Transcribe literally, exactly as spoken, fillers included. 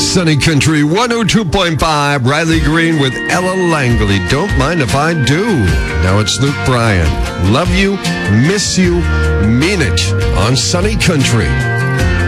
Sunny Country one oh two point five. Riley Green with Ella Langley. Don't mind if I do. Now it's Luke Bryan. Love you, miss you, mean it on Sunny Country.